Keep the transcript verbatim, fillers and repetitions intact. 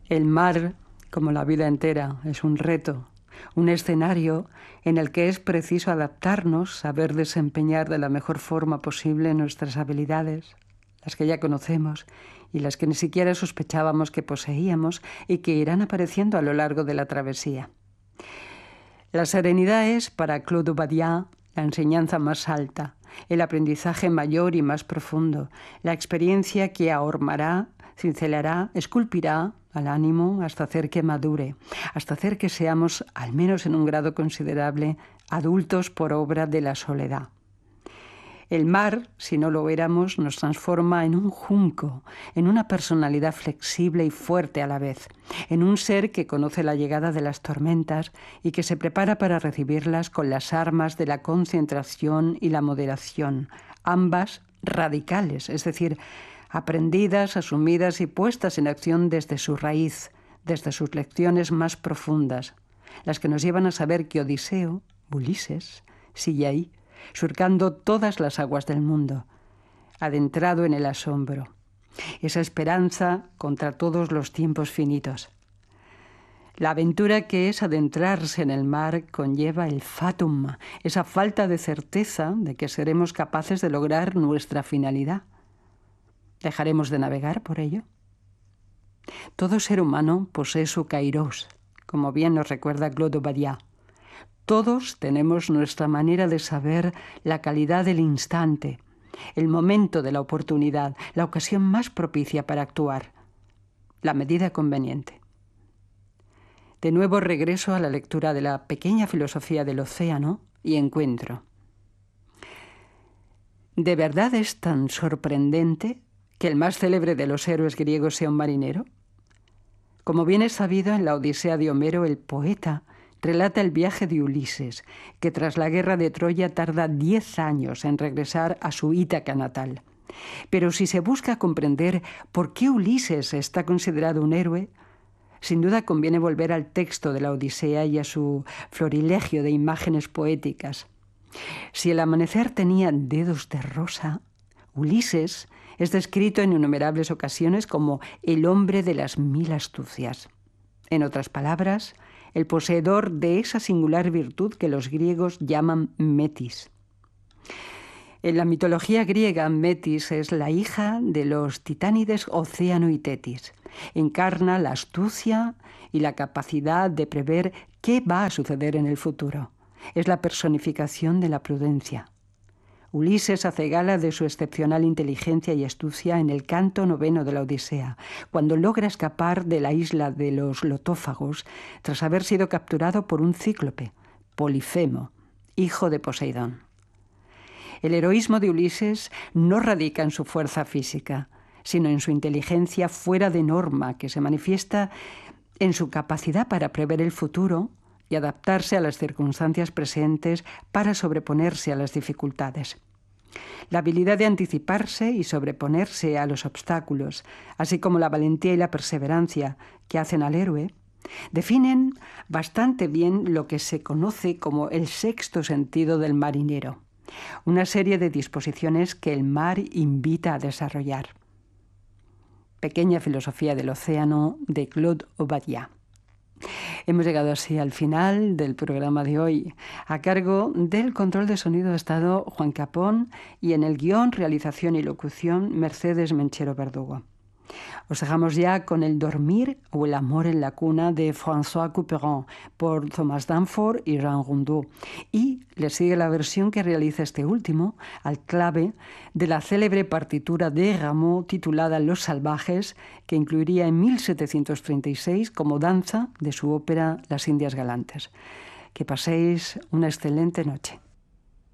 El mar, como la vida entera, es un reto, un escenario en el que es preciso adaptarnos, saber desempeñar de la mejor forma posible nuestras habilidades, las que ya conocemos y las que ni siquiera sospechábamos que poseíamos y que irán apareciendo a lo largo de la travesía. La serenidad es, para Claude Badian, la enseñanza más alta, el aprendizaje mayor y más profundo, la experiencia que ahormará, cincelará, esculpirá al ánimo hasta hacer que madure, hasta hacer que seamos, al menos en un grado considerable, adultos por obra de la soledad. El mar, si no lo éramos, nos transforma en un junco, en una personalidad flexible y fuerte a la vez, en un ser que conoce la llegada de las tormentas y que se prepara para recibirlas con las armas de la concentración y la moderación, ambas radicales, es decir, aprendidas, asumidas y puestas en acción desde su raíz, desde sus lecciones más profundas, las que nos llevan a saber que Odiseo, Ulises, sigue ahí, surcando todas las aguas del mundo, adentrado en el asombro, esa esperanza contra todos los tiempos finitos. La aventura que es adentrarse en el mar conlleva el fatum, esa falta de certeza de que seremos capaces de lograr nuestra finalidad. ¿Dejaremos de navegar por ello? Todo ser humano posee su kairos, como bien nos recuerda Claude Badian. Todos tenemos nuestra manera de saber la calidad del instante, el momento de la oportunidad, la ocasión más propicia para actuar, la medida conveniente. De nuevo regreso a la lectura de la pequeña filosofía del océano y encuentro. ¿De verdad es tan sorprendente que el más célebre de los héroes griegos sea un marinero? Como bien es sabido, en la Odisea de Homero, el poeta relata el viaje de Ulises, que tras la guerra de Troya tarda diez años en regresar a su Ítaca natal. Pero si se busca comprender por qué Ulises está considerado un héroe, sin duda conviene volver al texto de la Odisea y a su florilegio de imágenes poéticas. Si el amanecer tenía dedos de rosa, Ulises es descrito en innumerables ocasiones como el hombre de las mil astucias. En otras palabras, el poseedor de esa singular virtud que los griegos llaman metis. En la mitología griega, Metis es la hija de los titánides Océano y Tetis. Encarna la astucia y la capacidad de prever qué va a suceder en el futuro. Es la personificación de la prudencia. Ulises hace gala de su excepcional inteligencia y astucia en el canto noveno de la Odisea, cuando logra escapar de la isla de los lotófagos tras haber sido capturado por un cíclope, Polifemo, hijo de Poseidón. El heroísmo de Ulises no radica en su fuerza física, sino en su inteligencia fuera de norma, que se manifiesta en su capacidad para prever el futuro y adaptarse a las circunstancias presentes para sobreponerse a las dificultades. La habilidad de anticiparse y sobreponerse a los obstáculos, así como la valentía y la perseverancia que hacen al héroe, definen bastante bien lo que se conoce como el sexto sentido del marinero, una serie de disposiciones que el mar invita a desarrollar. Pequeña filosofía del océano de Claude Badian. Hemos llegado así al final del programa de hoy. A cargo del control de sonido ha estado Juan Capón y en el guión, realización y locución Mercedes Menchero Verdugo. Os dejamos ya con El dormir o El amor en la cuna de François Couperin por Thomas Danforth y Jean Rondeau. Y le sigue la versión que realiza este último, al clave, de la célebre partitura de Rameau titulada Los salvajes, que incluiría en mil setecientos treinta y seis como danza de su ópera Las Indias Galantes. Que paséis una excelente noche.